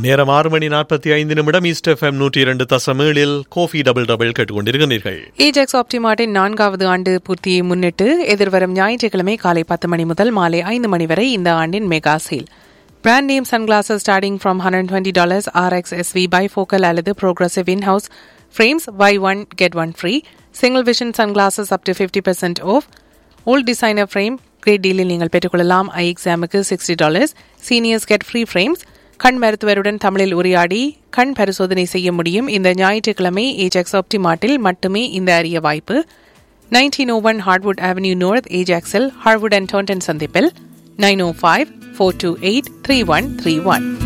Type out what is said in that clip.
நேரம் 6:45 east FM 102.7 Kofi double கேட்டுக்கொண்டிருக்கிறீர்கள். Ajax ஆப்டிமார்ட்டின் 4வது ஆண்டு பூர்த்தியை முன்னிட்டு எதிர்வரும் ஞாயிற்றுக்கிழமை காலை 10 மணி முதல் மாலை 5 மணி வரை இந்த ஆண்டின் mega sale. Brand name sunglasses starting from $120, RXSV bifocal அல்லது progressive in-house frames, buy one get one free. Single vision sunglasses up to 50% off. Old designer frame great டீலில் நீங்கள் பெற்றுக்கொள்ளலாம். ஐ எக்ஸாமுக்கு $60, சீனியர்ஸ் கெட் ஃப்ரீ ஃப்ரேம்ஸ். கண் மருத்துவருடன் தமிழில் உரையாடி கண் பரிசோதனை செய்ய முடியும். இந்த ஞாயிற்றுக்கிழமை ஏஜெக்ஸ் ஆப்டிமார்ட்டில் மட்டுமே இந்த அரிய வாய்ப்பு. 1901 hardwood avenue north, ஏஜெக்ஸில் hardwood and Taunton சந்திப்பில் 905-428-3131.